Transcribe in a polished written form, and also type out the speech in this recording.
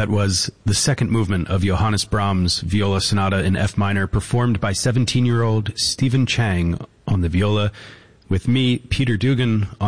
That was the second movement of Johannes Brahms' Viola Sonata in F minor, performed by 17-year-old Stephen Chang on the viola, with me, Peter Dugan, on